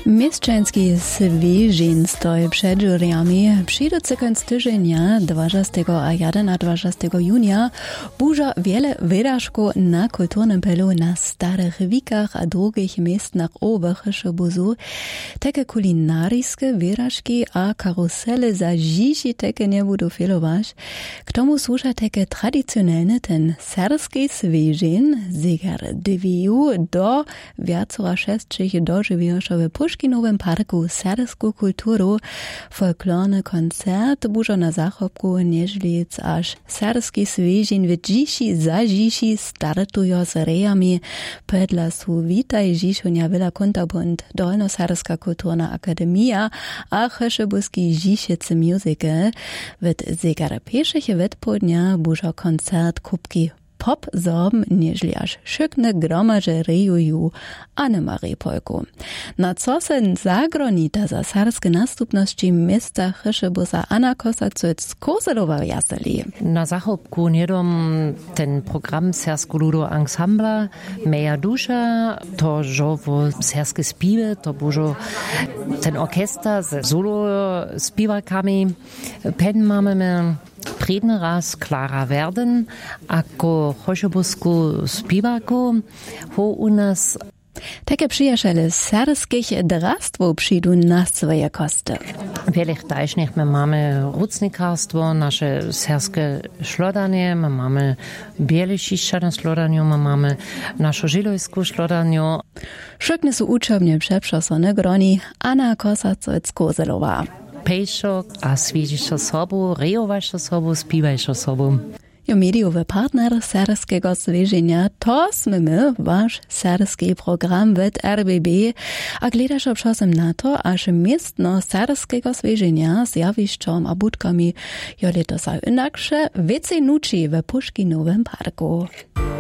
Mieszczański Swieżin stoi przed juryami. Przyjdzie końc tygodnia 20 a 21 junia buża wiele wydarzków na kulturnym polu na starych wikach a drugich miejscach owych buzu. Takie kulinaryjskie wydarzki a karusele za dziś takie nie będą filować. K tomu służa takie tradycjonalny ten serski Swieżin, zegar dywiju do wiacora szestczych dożywioszowe w Nowym Parku sersku kulturu, folklorny koncert bużo na zachopku nieżlic aż serski Swieżin w dzisi za dzisi startujo z rejami pedla su witaj dzišonia Villa Kunterbund, Dolnoserska kulturna akademia a Cheszebuski Dzišice musical. W zegare pieszych odpodnia bużo koncert kubki pop zorben niežli až šykne gromaže rejuju Annemarie Polku. Na co se zagronita za sarske nastupnosti mesta Cheszebusa Anna Kosac z Kozelowa jaseli. Na zachopku niedom ten program Sersko Ludo Ensembla Meja Dusza, to żowo serske spiwe, to bužo ten orkester z solo spiwakami. Pen mamy predny raz Klara Werden, ako Choszebusku spiwaku, ho u nas takie przyjaciele serskich drastwów przyjdą na swoje koszty. Wielich dajsznych my mamy rucnikarstwo, nasze serskie szlodanie, my mamy bielišišćane szlodanie, my mamy naszą żilojską szlodanie. Szykne są uczebnie przeprzosone groni Anna Kosac z Kozelowa. Pejšok a svížiš osobu, rejovaš osobu, spívaš osobu. Jo mediowy partner serskiego Swieżenia to sme my, wasz serski program w RBB, a gledasz obczasem na to, aż miestno serskiego Swieżenia z jawiszczom a budkami jo leto sa inaksze więcej nuči w Puškinowym parku.